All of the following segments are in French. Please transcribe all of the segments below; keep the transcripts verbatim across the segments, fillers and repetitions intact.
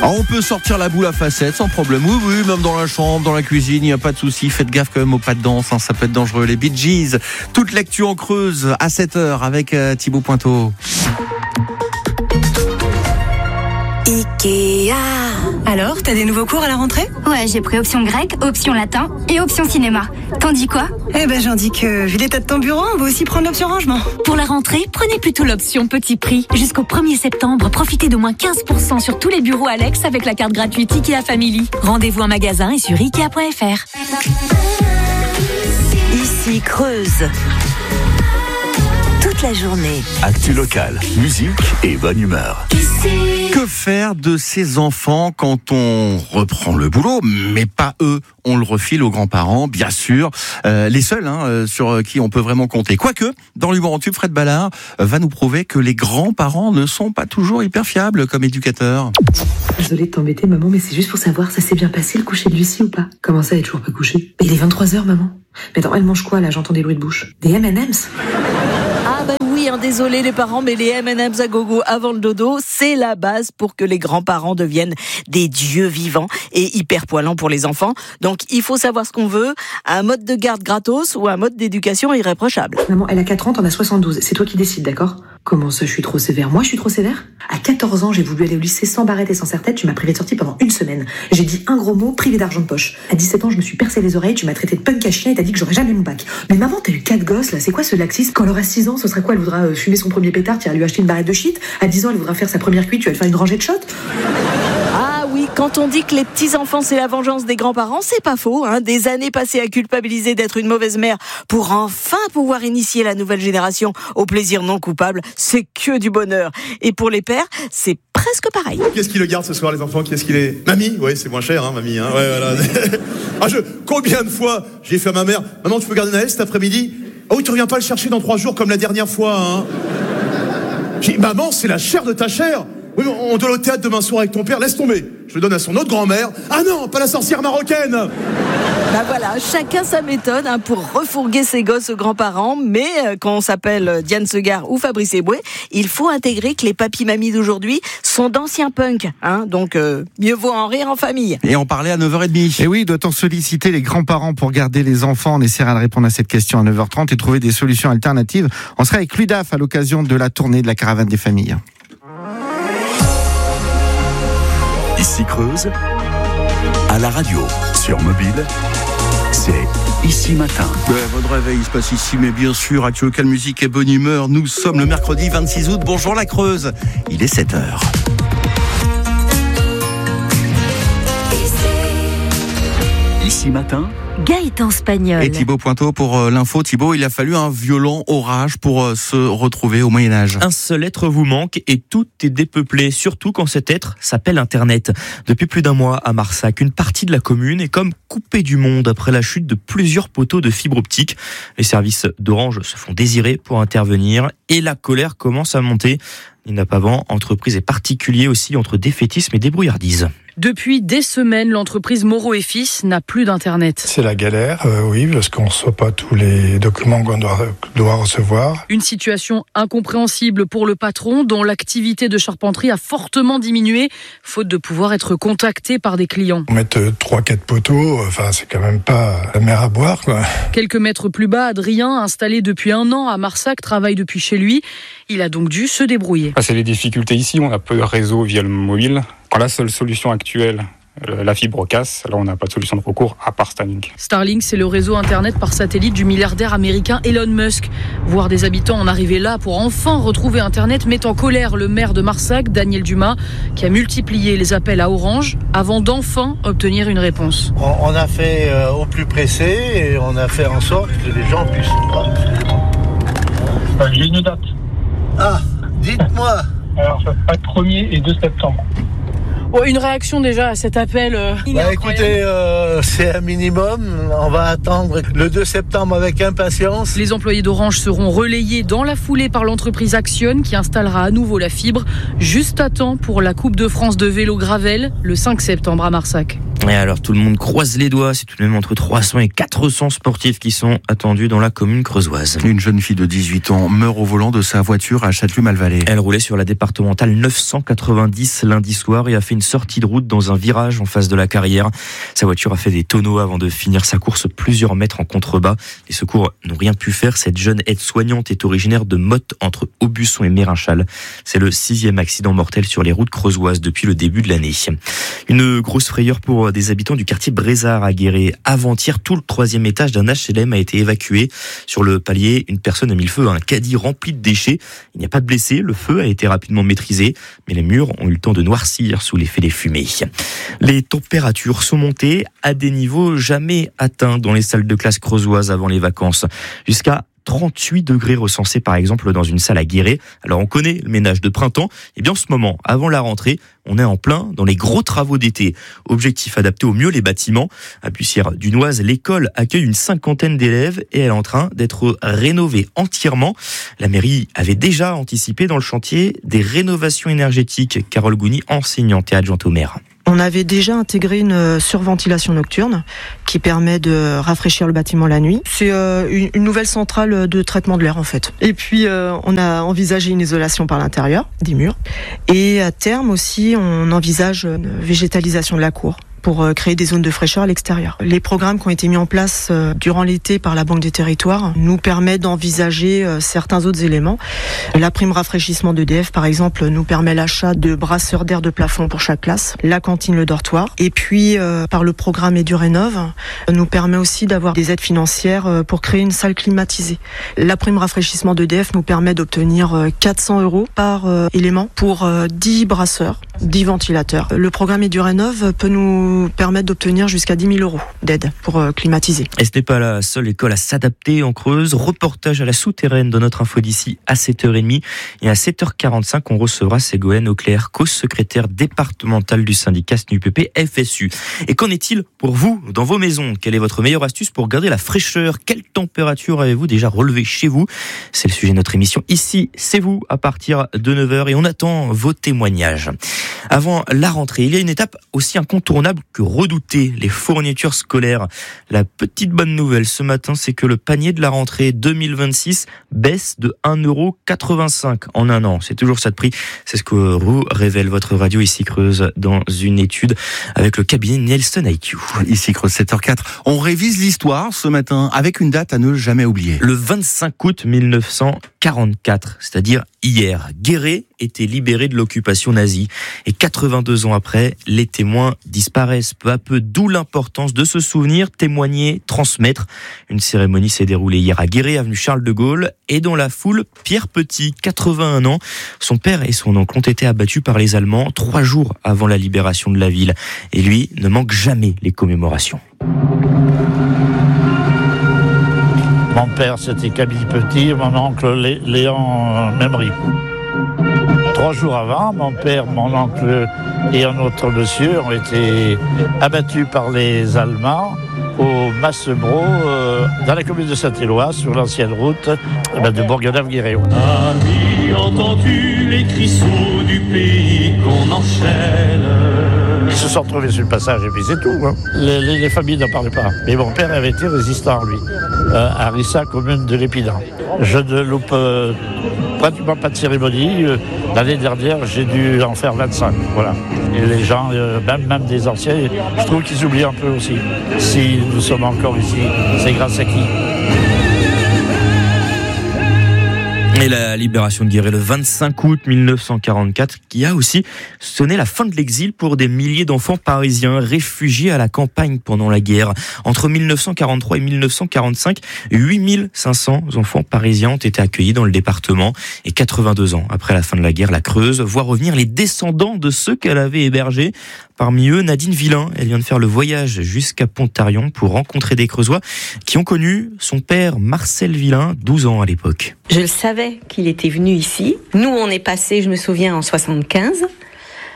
Alors on peut sortir la boule à facettes sans problème. Oui, oui, même dans la chambre, dans la cuisine, il n'y a pas de souci. Faites gaffe quand même aux pas de danse, hein, ça peut être dangereux. Les Bee Gees, toute l'actu en Creuse à sept heures avec euh, Thibaut Pointeau. Ikea. Alors, t'as des nouveaux cours à la rentrée ? Ouais, j'ai pris option grec, option latin et option cinéma. T'en dis quoi ? Eh ben, j'en dis que, vu l'état de ton bureau, on va aussi prendre l'option rangement. Pour la rentrée, prenez plutôt l'option petit prix. Jusqu'au premier septembre, profitez d'au moins quinze pour cent sur tous les bureaux Alex avec la carte gratuite Ikea Family. Rendez-vous en magasin et sur ikea point f r. Ici Creuse. Toute la journée. Actu locale, musique et bonne humeur. Que faire de ces enfants quand on reprend le boulot, mais pas eux? On le refile aux grands-parents, bien sûr, euh, les seuls hein, sur qui on peut vraiment compter. Quoique, dans l'humour en tube, Fred Ballard va nous prouver que les grands-parents ne sont pas toujours hyper fiables comme éducateurs. Désolée de t'embêter, maman, mais c'est juste pour savoir, ça s'est bien passé le coucher de Lucie ou pas? Comment ça, elle est toujours pas couchée? Mais il est vingt-trois heures, maman. Mais attends, elle mange quoi là? J'entends des bruits de bouche. Des M and M's? Ah bah oui, hein, désolé les parents, mais les M and M's à gogo avant le dodo, c'est la base pour que les grands-parents deviennent des dieux vivants et hyper poilants pour les enfants. Donc il faut savoir ce qu'on veut, un mode de garde gratos ou un mode d'éducation irréprochable. Maman, elle a quatre ans, t'en as soixante-douze. C'est toi qui décides, d'accord? Comment ça, je suis trop sévère? Moi, je suis trop sévère? À quatorze ans, j'ai voulu aller au lycée sans barrette et sans serre-tête. Tu m'as privé de sortie pendant une semaine. J'ai dit un gros mot, privé d'argent de poche. À dix-sept ans, je me suis percé les oreilles. Tu m'as traité de punk à chien et t'as dit que j'aurais jamais mon bac. Mais maman, t'as eu quatre gosses, là. C'est quoi ce laxisme? Quand elle aura six ans, ce sera quoi? Elle voudra euh, fumer son premier pétard, tu vas lui acheter une barrette de shit. À dix ans, elle voudra faire sa première cuite, tu vas lui faire une rangée de shots. Ah oui, quand on dit que les petits-enfants c'est la vengeance des grands-parents, c'est pas faux, hein. Des années passées à culpabiliser d'être une mauvaise mère pour enfin pouvoir initier la nouvelle génération au plaisir non coupable, c'est que du bonheur. Et pour les pères, c'est presque pareil. Qui est-ce qui le garde ce soir, les enfants? Qui est-ce qui les... Mamie? Oui, c'est moins cher, hein, mamie. Hein. Ouais, voilà. ah, je... Combien de fois j'ai fait à ma mère, maman, tu peux garder Naël cet après-midi? Ah oui, tu reviens pas le chercher dans trois jours comme la dernière fois, hein. J'ai dit, maman, c'est la chair de ta chair. Oui, mais on doit aller au théâtre demain soir avec ton père, laisse tomber. Je le donne à son autre grand-mère. Ah non, pas la sorcière marocaine. Bah voilà, chacun sa méthode hein, pour refourguer ses gosses aux grands-parents. Mais euh, quand on s'appelle Diane Segar ou Fabrice Eboué, il faut intégrer que les papis-mamies d'aujourd'hui sont d'anciens punks. Hein, donc euh, mieux vaut en rire en famille. Et on parlait à neuf heures trente. Et oui, doit-on solliciter les grands-parents pour garder les enfants? On essaiera de répondre à cette question à neuf heures trente et trouver des solutions alternatives. On sera avec l'U D A F à l'occasion de la tournée de la caravane des familles. Ici Creuse, à la radio, sur mobile, c'est Ici Matin. Ouais, votre réveil se passe ici, mais bien sûr, actu locale, musique et bonne humeur. Nous sommes le mercredi vingt-six août. Bonjour la Creuse, il est sept heures. Ici Matin, Gaëtan Spagnol. Et Thibaut Pointeau pour euh, l'info. Thibaut, il a fallu un violent orage pour euh, se retrouver au Moyen-Âge. Un seul être vous manque et tout est dépeuplé, surtout quand cet être s'appelle Internet. Depuis plus d'un mois à Marsac, une partie de la commune est comme coupée du monde après la chute de plusieurs poteaux de fibre optique. Les services d'Orange se font désirer pour intervenir et la colère commence à monter. Nina Pavant, entreprises et particuliers aussi entre défaitisme et débrouillardise. Depuis des semaines, l'entreprise Moreau et Fils n'a plus d'internet. C'est la galère, euh, oui, parce qu'on ne reçoit pas tous les documents qu'on doit, doit recevoir. Une situation incompréhensible pour le patron, dont l'activité de charpenterie a fortement diminué, faute de pouvoir être contacté par des clients. Mettre trois quatre poteaux, enfin, c'est quand même pas la mer à boire, quoi. Quelques mètres plus bas, Adrien, installé depuis un an à Marsac, travaille depuis chez lui. Il a donc dû se débrouiller. Ah, c'est les difficultés ici, on a peu de réseau via le mobile. Quand la seule solution actuelle, la fibre casse, là on n'a pas de solution de recours à part Starlink. Starlink, c'est le réseau internet par satellite du milliardaire américain Elon Musk. Voir des habitants en arriver là pour enfin retrouver internet met en colère le maire de Marsac, Daniel Dumas, qui a multiplié les appels à Orange avant d'enfin obtenir une réponse. On a fait euh, au plus pressé et on a fait en sorte que les gens puissent... Euh, J'ai une date. Ah, dites-moi. Alors ça sera le premier et deux septembre. Oh, une réaction déjà à cet appel. Euh, bah, écoutez, euh, c'est un minimum. On va attendre le deux septembre avec impatience. Les employés d'Orange seront relayés dans la foulée par l'entreprise Axione qui installera à nouveau la fibre juste à temps pour la Coupe de France de vélo Gravel le cinq septembre à Marsac. Et alors tout le monde croise les doigts, c'est tout de même entre trois cents et quatre cents sportifs qui sont attendus dans la commune creusoise. Une jeune fille de dix-huit ans meurt au volant de sa voiture à Châteloup-Malvalais. Elle roulait sur la départementale neuf cent quatre-vingt-dix lundi soir et a fait une sortie de route dans un virage en face de la carrière. Sa voiture a fait des tonneaux avant de finir sa course plusieurs mètres en contrebas. Les secours n'ont rien pu faire. Cette jeune aide-soignante est originaire de Motte entre Aubusson et Mérinchal. C'est le sixième accident mortel sur les routes creusoises depuis le début de l'année. Une grosse frayeur pour des habitants du quartier Brézard à Guéret. Avant-hier, tout le troisième étage d'un H L M a été évacué. Sur le palier, une personne a mis le feu à un caddie rempli de déchets. Il n'y a pas de blessés. Le feu a été rapidement maîtrisé, mais les murs ont eu le temps de noircir sous l'effet des fumées. Les températures sont montées à des niveaux jamais atteints dans les salles de classe creusoises avant les vacances. Jusqu'à trente-huit degrés recensés par exemple dans une salle à Guéret. Alors on connaît le ménage de printemps, et bien en ce moment, avant la rentrée, on est en plein dans les gros travaux d'été. Objectif adapter au mieux les bâtiments. À Bussière-Dunoise, l'école accueille une cinquantaine d'élèves et elle est en train d'être rénovée entièrement. La mairie avait déjà anticipé dans le chantier des rénovations énergétiques. Carole Gouni, enseignante et adjointe au maire. On avait déjà intégré une surventilation nocturne qui permet de rafraîchir le bâtiment la nuit. C'est euh, une nouvelle centrale de traitement de l'air en fait. Et puis euh, on a envisagé une isolation par l'intérieur des murs. Et à terme aussi, on envisage une végétalisation de la cour pour créer des zones de fraîcheur à l'extérieur. Les programmes qui ont été mis en place durant l'été par la Banque des Territoires nous permettent d'envisager certains autres éléments. La prime rafraîchissement d'E D F, par exemple, nous permet l'achat de brasseurs d'air de plafond pour chaque classe, la cantine, le dortoir. Et puis, euh, par le programme EduRénov, nous permet aussi d'avoir des aides financières pour créer une salle climatisée. La prime rafraîchissement d'E D F nous permet d'obtenir quatre cents euros par euh, élément pour euh, dix brasseurs, dix ventilateurs. Le programme EduRénov peut nous permettre d'obtenir jusqu'à dix mille euros d'aide pour euh, climatiser. Et ce n'est pas la seule école à s'adapter en Creuse. Reportage à la souterraine de notre info d'ici à sept heures trente. Et à sept heures quarante-cinq, on recevra Ségolène Auclair, co-secrétaire départementale du syndicat S N U P P F S U. Et qu'en est-il pour vous, dans vos maisons? Quelle est votre meilleure astuce pour garder la fraîcheur? Quelle température avez-vous déjà relevée chez vous? C'est le sujet de notre émission. Ici, c'est vous, à partir de neuf heures. Et on attend vos témoignages. Avant la rentrée, il y a une étape aussi incontournable que redoutée, les fournitures scolaires. La petite bonne nouvelle ce matin, c'est que le panier de la rentrée deux mille vingt-six baisse de un euro quatre-vingt-cinq en un an. C'est toujours ça de prix. C'est ce que vous révèle votre radio ici Creuse dans une étude avec le cabinet Nielsen I Q. Ici Creuse sept heures quatre. On révise l'histoire ce matin avec une date à ne jamais oublier. Le vingt-cinq août mille neuf cent quarante-quatre, c'est-à-dire hier, Guéret était libéré de l'occupation nazie. Et quatre-vingt-deux ans après, les témoins disparaissent peu à peu, d'où l'importance de se souvenir, témoigner, transmettre. Une cérémonie s'est déroulée hier à Guéret, avenue Charles de Gaulle, et dans la foule, Pierre Petit, quatre-vingt-un ans. Son père et son oncle ont été abattus par les Allemands trois jours avant la libération de la ville. Et lui ne manque jamais les commémorations. Mon père, c'était Camille Petit, mon oncle Lé- Léon Memery. Trois jours avant, mon père, mon oncle et un autre monsieur ont été abattus par les Allemands au Massebro, euh, dans la commune de Saint-Éloi, sur l'ancienne route eh ben, de Bourg-Gadave-Guéret. Ami, entends-tu les crissons du pays qu'on enchaîne? Ils se sont retrouvés sur le passage et puis c'est tout. Hein. Les, les, les familles n'en parlaient pas. Mais mon père avait été résistant, lui, euh, à Rissa, commune de l'Épinard. Je ne loupe euh, pratiquement pas de cérémonie. Euh, l'année dernière, j'ai dû en faire vingt-cinq. Voilà. Et les gens, euh, même, même des anciens, je trouve qu'ils oublient un peu aussi. Si nous sommes encore ici, c'est grâce à qui ? Et la libération de Guéret le vingt-cinq août mille neuf cent quarante-quatre, qui a aussi sonné la fin de l'exil pour des milliers d'enfants parisiens réfugiés à la campagne pendant la guerre. Entre mille neuf cent quarante-trois et mille neuf cent quarante-cinq, huit mille cinq cents enfants parisiens ont été accueillis dans le département. Et quatre-vingt-deux ans après la fin de la guerre, la Creuse voit revenir les descendants de ceux qu'elle avait hébergés. Parmi eux, Nadine Villain, elle vient de faire le voyage jusqu'à Pontarion pour rencontrer des Creusois qui ont connu son père Marcel Villain, douze ans à l'époque. Je le savais qu'il était venu ici. Nous, on est passé, je me souviens, en soixante-quinze.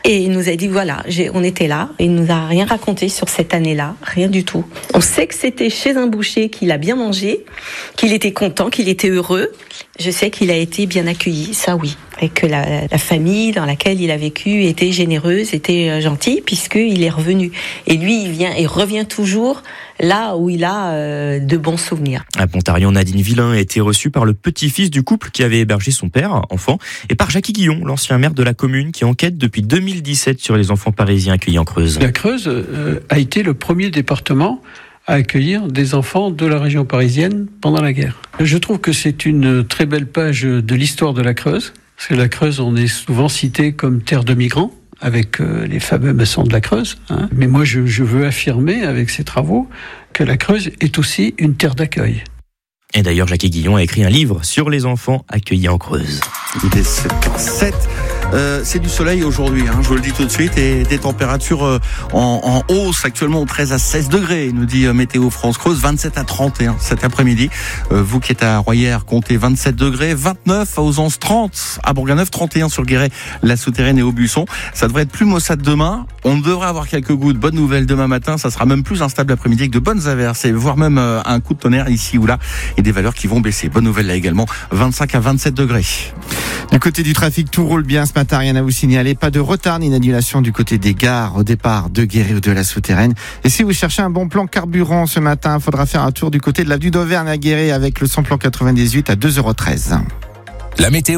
Et il nous a dit, voilà, j'ai, on était là. Il nous a rien raconté sur cette année-là, rien du tout. On sait que c'était chez un boucher, qu'il a bien mangé, qu'il était content, qu'il était heureux. Je sais qu'il a été bien accueilli, ça oui. Et que la, la famille dans laquelle il a vécu était généreuse, était gentille, puisqu'il est revenu. Et lui, il vient, il revient toujours là où il a euh, de bons souvenirs. À Pontarion, Nadine Villain a été reçue par le petit-fils du couple qui avait hébergé son père, enfant, et par Jackie Guillon, l'ancien maire de la commune, qui enquête depuis deux mille dix-sept sur les enfants parisiens accueillis en Creuse. La Creuse euh, a été le premier département à accueillir des enfants de la région parisienne pendant la guerre. Je trouve que c'est une très belle page de l'histoire de la Creuse, parce que la Creuse, on est souvent cité comme terre de migrants, avec euh, les fameux maçons de la Creuse. Hein. Mais moi, je, je veux affirmer, avec ces travaux, que la Creuse est aussi une terre d'accueil. Et d'ailleurs, Jackie Guillon a écrit un livre sur les enfants accueillis en Creuse. Il est sept heures zéro sept. Euh, c'est du soleil aujourd'hui, hein, je vous le dis tout de suite, et des températures euh, en, en hausse actuellement, treize à seize degrés, nous dit euh, Météo France Creuse, vingt-sept à trente et un cet après-midi. Euh, vous qui êtes à Royères, comptez vingt-sept degrés, vingt-neuf à Ausence, trente à Bourganeuf, trente et un sur Guéret, La Souterraine et Aubusson. Ça devrait être plus maussade demain. On devrait avoir quelques gouttes. Bonne nouvelle demain matin, ça sera même plus instable l'après-midi avec de bonnes averses, et voire même euh, un coup de tonnerre ici ou là, et des valeurs qui vont baisser. Bonne nouvelle là également, vingt-cinq à vingt-sept degrés. Du côté du trafic, tout roule bien ce matin, rien à vous signaler. Pas de retard ni d'annulation du côté des gares au départ de Guéret ou de La Souterraine. Et si vous cherchez un bon plan carburant ce matin, il faudra faire un tour du côté de l'avenue d'Auvergne à Guéret avec le samplon quatre-vingt-dix-huit à deux euros treize. La météo.